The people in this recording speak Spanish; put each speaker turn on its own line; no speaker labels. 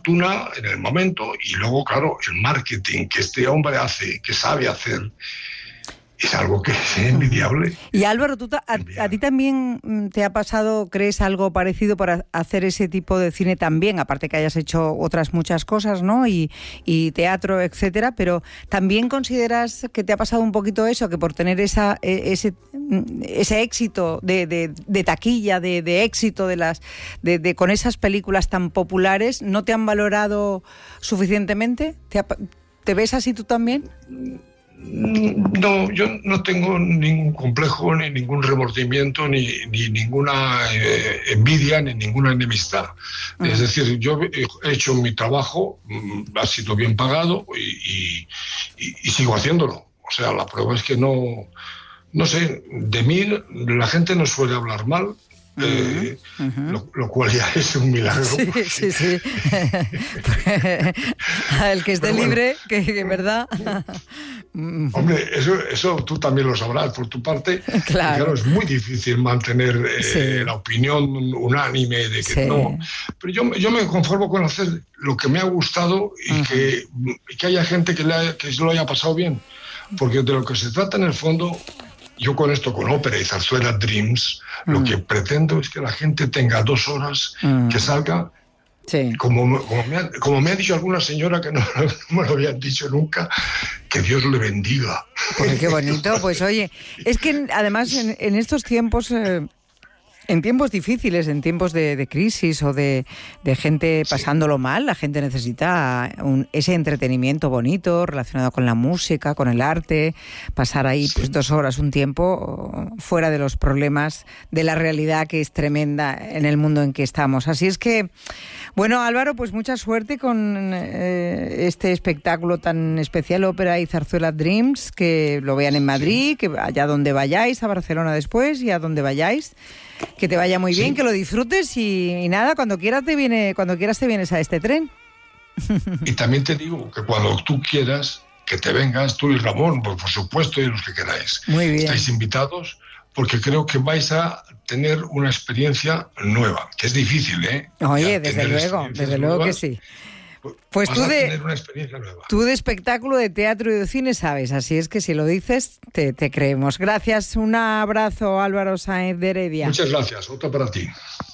fortuna en el momento, y luego, claro, el marketing que este hombre hace, que sabe hacer, es algo que es envidiable.
Y Álvaro, ¿a ti también te ha pasado, crees, algo parecido para hacer ese tipo de cine también? Aparte que hayas hecho otras muchas cosas, ¿no? Y teatro, etcétera, pero ¿también consideras que te ha pasado un poquito eso, que por tener ese éxito de taquilla, de éxito con esas películas tan populares, no te han valorado suficientemente? ¿Te ves así tú también?
No, yo no tengo ningún complejo, ni ningún remordimiento, ni ninguna envidia, ni ninguna enemistad. Es decir, yo he hecho mi trabajo, ha sido bien pagado y sigo haciéndolo. O sea, la prueba es que no sé, de mí la gente no suele hablar mal. Lo cual ya es un milagro.
Sí. El que esté libre, que verdad.
Hombre, eso tú también lo sabrás por tu parte.
Claro,
es muy difícil mantener la opinión unánime de que no. Pero yo me conformo con hacer lo que me ha gustado y que haya gente que se lo haya pasado bien. Porque de lo que se trata en el fondo, yo con esto, con ópera y zarzuela Dreams, lo que pretendo es que la gente tenga 2 horas, que salga, como me ha dicho alguna señora que no me lo habían dicho nunca, que Dios le bendiga.
Pues qué bonito. Pues oye, es que además en estos tiempos... En tiempos difíciles, en tiempos de crisis o de gente pasándolo mal, la gente necesita ese entretenimiento bonito relacionado con la música, con el arte, pasar ahí pues 2 horas, un tiempo fuera de los problemas de la realidad que es tremenda en el mundo en que estamos. Así es que, bueno, Álvaro, pues mucha suerte con este espectáculo tan especial, Ópera y Zarzuela Dreams, que lo vean en Madrid, que allá donde vayáis, a Barcelona después y a donde vayáis. Que te vaya muy bien, que lo disfrutes y nada, cuando quieras te vienes a este tren.
Y también te digo que cuando tú quieras, que te vengas, tú y Ramón, por supuesto, y los que queráis.
Muy bien.
Estáis invitados, porque creo que vais a tener una experiencia nueva, que es difícil, ¿eh?
Oye, desde luego que sí. Pues tú de espectáculo, de teatro y de cine sabes, así es que si lo dices, te creemos. Gracias, un abrazo, Álvaro Sáenz de Heredia.
Muchas gracias, otra para ti.